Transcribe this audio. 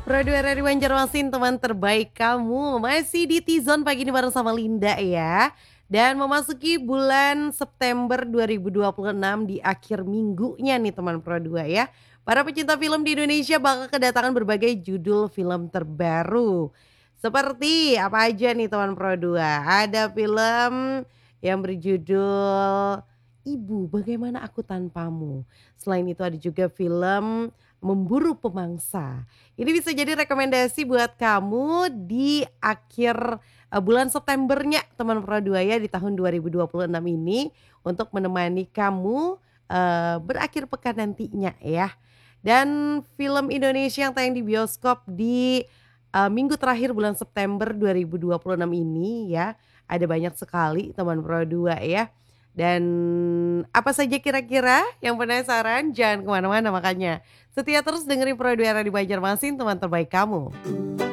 Produk dari Banjarmasin, teman terbaik kamu. Masih di T-Zone pagi ini bareng sama Linda ya. Dan memasuki bulan September 2026 di akhir minggunya nih teman Pro 2 ya. Para pecinta film di Indonesia bakal kedatangan berbagai judul film terbaru. Seperti apa aja nih teman Pro 2? Ada film yang berjudul Ibu, Bagaimana Aku Tanpamu. Selain itu ada juga film Memburu Pemangsa. Ini bisa jadi rekomendasi buat kamu di akhir, bulan Septembernya teman Pro 2 ya di tahun 2026 ini untuk menemani kamu, berakhir pekan nantinya ya. Dan film Indonesia yang tayang di bioskop di, minggu terakhir bulan September 2026 ini ya, ada banyak sekali teman Pro 2 ya. Dan apa saja kira-kira? Yang penasaran? Jangan kemana-mana makanya. Setia terus dengerin Pro 2 di Banjarmasin, teman terbaik kamu.